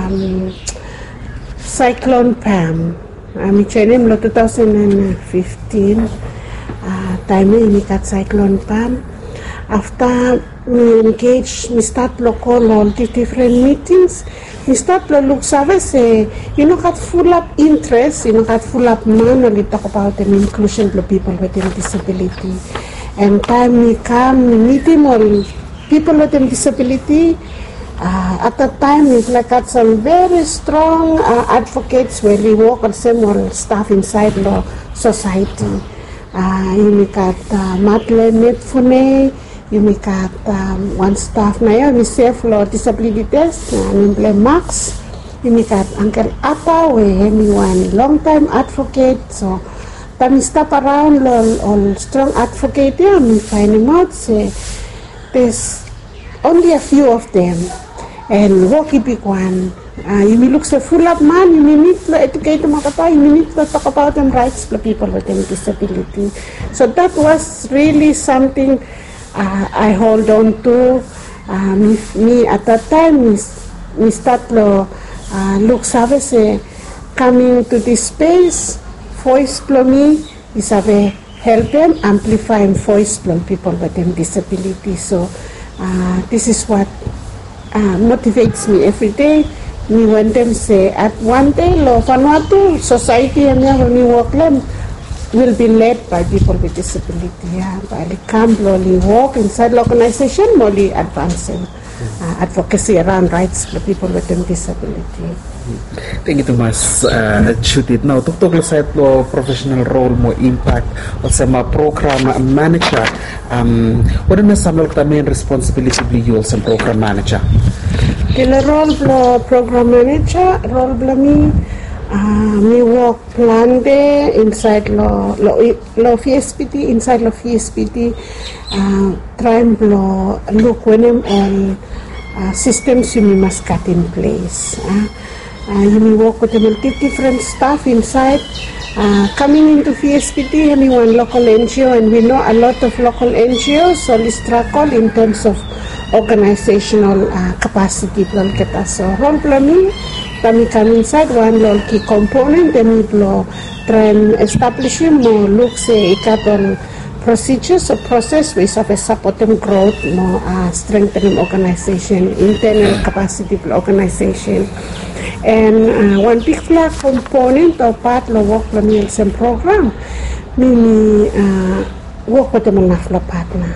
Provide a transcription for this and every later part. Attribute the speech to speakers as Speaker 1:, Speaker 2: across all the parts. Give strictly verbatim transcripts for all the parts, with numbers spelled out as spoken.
Speaker 1: um, Cyclone Pam. Mi training lo twenty fifteen. Uh, time ni kat Cyclone Pam. After we engage, we start lo call all the different meetings. We start lo look service. You know, got full up interest. You know, got full up man. Only talk about the inclusion of people with disability. And time we come, we meet him all people with disability. Uh, at that time, we like had some very strong uh, advocates where we work on some staff inside the society. Uh, you got uh, Madeleine Netfune, you got um, one staff na we save for disability test, uh, Max. You got Uncle Atta, we anyone long time advocate. So, we stop around all, all strong advocate. Yeah, we find them out. Say, there's only a few of them. And walkie big one. Uh, you may look so full of man, you may need to educate them, you may need to talk about them rights for people with disability. So that was really something uh, I hold on to. Uh, me, me at that time, me, me start to uh, look service uh, coming to this space, voice for me is a help them amplify voice from people with disability. So uh, this is what Uh, motivates me every day. Me when them say at one day lo Vanuatu society and when we work them will be led by people with disability. Yeah, by the camp slowly work inside the organization, slowly advancing uh, advocacy around rights for people with disability.
Speaker 2: Thank you too much, uh, Judith. Now, tuktok lo sa ito professional role mo, impact, o sa mga program manager, um, what na sa mga main responsibility you as a program manager?
Speaker 1: Kila role lo program manager, role lo mi, uh, mi work plan de inside lo, lo, lo V S P T, inside lo V S P T, uh, try lo look when all uh, systems you must cut in place. Uh, Uh, you may work with a multi different staff inside. Uh, coming into V S P T, and one local N G O, and we know a lot of local N G Os, so we struggle in terms of organizational uh, capacity. So, role play, kami come inside one little key component, then we blow, try and establish more look say ikat procedures or process ways of supporting growth, more uh, strengthening organization, internal capacity of organization. And uh, one big flag component or part of work for me is a program. We uh, work with the Manafla partner.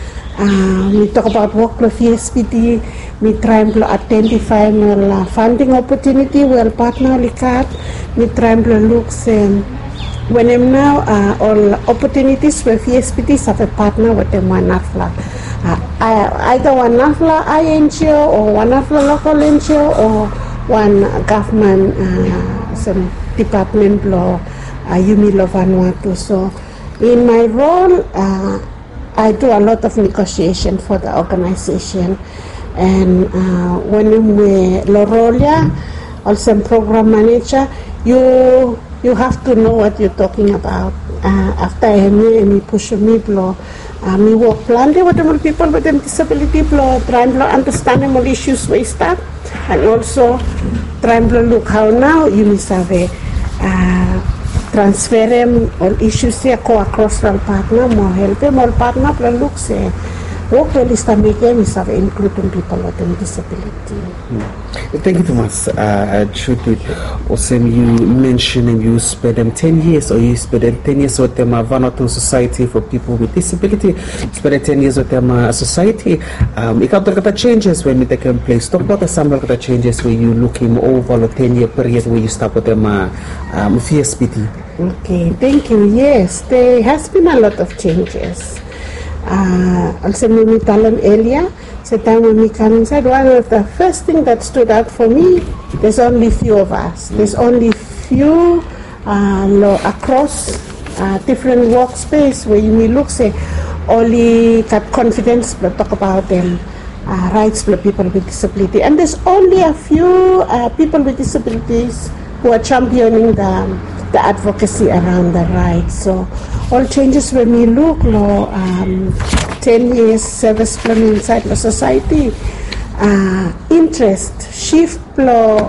Speaker 1: Uh, we talk about work for V S P T. We try to identify more funding opportunity where partner likat. We try to look um, when I'm now uh, all opportunities where V S P T have a partner with the Manafla. Uh, either Manafla I N G O or Manafla local N G O or one government uh, some department law uh, Umilo Vanuatu. So in my role uh, I do a lot of negotiation for the organization, and uh, when we Lorolia also program manager, you you have to know what you're talking about. Uh, after I me push me blow uh, me work plan with the people with disability blow trying to understand the issues we start. And also trying to look how now you must have a uh, transfer them all issues here go across the partner more help them all partner to look say work well is to make them is have including people with disability.
Speaker 2: Mm. Thank you too much, uh, Judith. Also, you mentioned you spent them ten years, or you spent them ten years with them Vanuatu Society for People with Disability. You spent ten years with them uh, society. Um, you can talk about changes when we take place. Talk about some of the changes where you looking over the ten year period where you start with them uh, um, V S P T.
Speaker 1: Okay, thank you. Yes, there has been a lot of changes. Uh, also, we talked earlier. So time when we come inside, one of the first thing that stood out for me, there's only few of us. There's only few uh, across uh, different workspace where you may look say only got confidence to talk about them uh, rights for people with disability, and there's only a few uh, people with disabilities who are championing the the advocacy around the rights. So all changes when we look lo um, ten years service plan inside the society, uh, interest shift lo